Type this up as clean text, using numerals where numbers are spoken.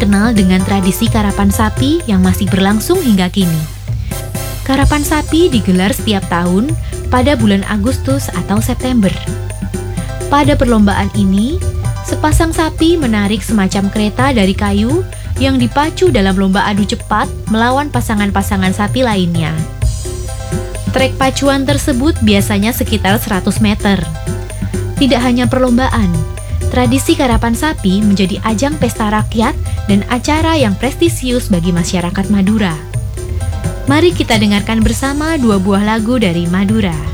kenal dengan tradisi karapan sapi yang masih berlangsung hingga kini. Karapan sapi digelar setiap tahun pada bulan Agustus atau September. Pada perlombaan ini, sepasang sapi menarik semacam kereta dari kayu yang dipacu dalam lomba adu cepat melawan pasangan-pasangan sapi lainnya. Trek pacuan tersebut biasanya sekitar 100 meter. Tidak hanya perlombaan, tradisi karapan sapi menjadi ajang pesta rakyat dan acara yang prestisius bagi masyarakat Madura. Mari kita dengarkan bersama dua buah lagu dari Madura.